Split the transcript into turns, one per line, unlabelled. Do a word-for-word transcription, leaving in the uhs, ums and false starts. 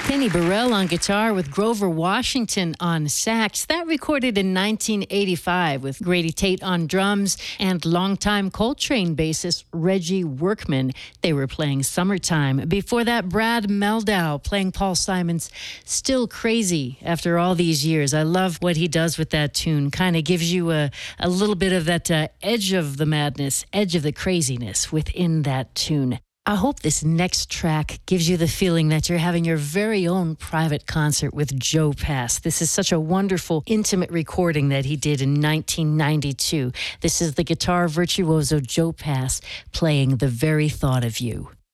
Penny Burrell on guitar with Grover Washington on sax. That recorded in nineteen eighty-five with Grady Tate on drums and longtime Coltrane bassist Reggie Workman. They were playing Summertime. Before that, Brad Mehldau playing Paul Simon's Still Crazy after all these years. I love what he does with that tune. Kind of gives you a, a little bit of that uh, edge of the madness, edge of the craziness within that tune. I hope this next track gives you the feeling that you're having your very own private concert with Joe Pass. This is such a wonderful, intimate recording that he did in nineteen ninety-two. This is the guitar virtuoso Joe Pass playing The Very Thought of You.